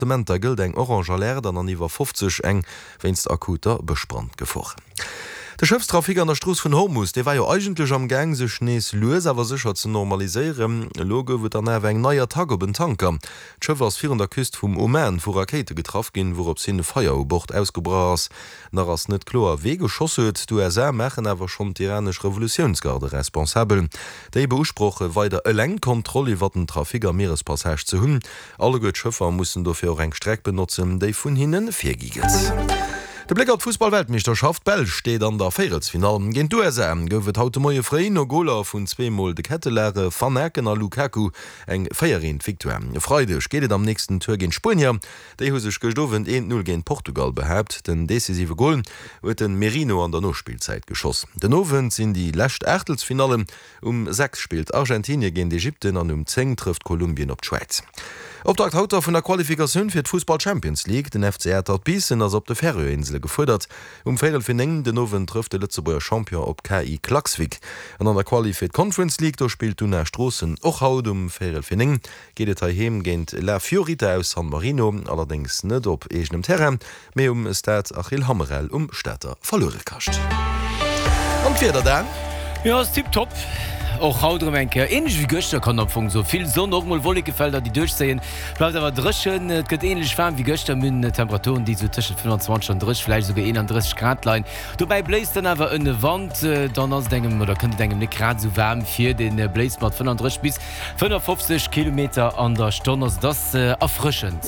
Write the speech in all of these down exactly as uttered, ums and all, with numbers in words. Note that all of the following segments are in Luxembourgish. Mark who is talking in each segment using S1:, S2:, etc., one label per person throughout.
S1: Appartementer gilt eng oranger Lär, dann an iwwer fünfzig eng wennst akuter bespannt gefoch. Der Schiffstrafik an der Stroos vun Hormus, der war ja eigentlich am Gang se Schnees loes awer sicher zu normaliseieren. Loge wird an eng neuer Tag op den Tanker. Schëffer ass vir der Küst vum Oman vu Rakete getraf gin, wo op sinn Feierbord ausgebras. Nach ass net klar we geschosset, du er se mechen awer schon tyrannisch Revolutionsgarde responsabel. Dei beusproche weiter e leng Kontrolle wat den Trafiker Meerespassage ze hunn. Alle gut Schëffer mussssen dofir eng Streck benutzen, déi vun hinnen vier giget. Der Blick auf Fußball-Weltmeisterschaft Belsch steht an der Viertelfinale. Gegen U S A gouft heute moie Freien no Goler vun zweimal de Kettelehre Van Aken a Lukaku eng Feierin Victoire. Freudech geht am nächsten Tour gegen Spanier. Dei hu sech gestowen eins null gegen Portugal behabt. Den decisive Goal huet den Merino an der Nospielzeit geschoss. Den Owen sind die lächt Achtelfinale. Um sechs spielt Argentinien gegen Ägypten an um zehn trifft Kolumbien op Schweiz. Op der Hauter vun der Qualifikation fir d Fußball Champions League, den F C R hat Bissen ass op de Färöinsel gefordert. Um Viertelfinale den Owen trifft de Lützeburger Champion op K I Klaksvik. An an der Qualified Conference League do spielt du nach Strossen och haut um Viertelfinale. Geht heim géint La Fiorita aus San Marino, allerdings net op egenem Terrain, méi um Stade Achille Hammerel um Städter verlore kascht. Und wie dann?
S2: Ja, ist tipptopp. Auch haut enke ähnlich wie Göster kann opfung so viel so normal wollige Felder die durchsehen bleibt aber drschen gëtt ähnlich warm wie Göster mün Temperaturen die so zwischen fünfundzwanzig und dreißig vielleicht sogar einunddreißig Grad lein dabei bläst dann aber in der Wand dann aus denken oder könnte denken nicht gerade so warm für den Blazemat fünfunddreißig bis fünfundfünfzig Kilometer an der Stunde das äh, erfrischend.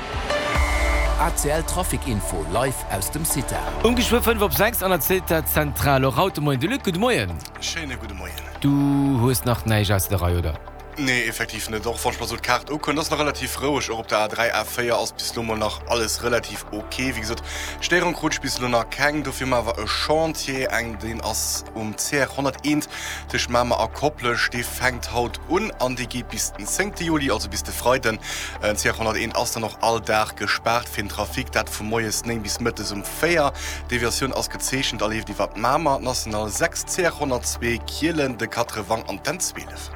S3: A C L Trafikinfo live aus dem City.
S2: Ungeschw fünf op sechs an der City Zentral Automoin de Lücke Moien.
S4: Schöne gute Moien.
S2: Du hast nach Neige aus der Reihe, oder?
S4: Nee, effektiv nicht. Doch, von so Karte auch, das noch relativ ruhig. Auch auf der A drei A vier aus bis Lummer noch alles relativ okay. Wie gesagt, Steuerung rutscht bis Lummer kein. Dafür mal war ein Chantier, ein, den aus um C hunderteins durch Mama akkoppelt. Die fängt halt an an die geht bis den zehnten Juli, also bis der Freitag. Äh, C hunderteins ist dann noch all Tag gesperrt für den Trafik. Das von morgens neun bis mittags um vier. Die Version aus gezeichnet, da lief die war Mama National sechs C hundertzwei Kielen, de Katrevan an den zwölf.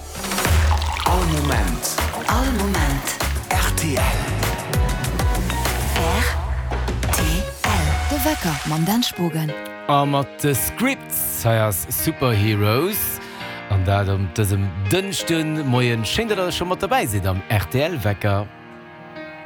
S3: All Moment.
S5: All Moment.
S3: R T L.
S5: R T L. De Wecker, man den Spogen.
S2: A mat de Scripts heiers Superheroes. An dat um dësem dënchten Moien schenkt dat schon mat dabei se am R T L-Wecker.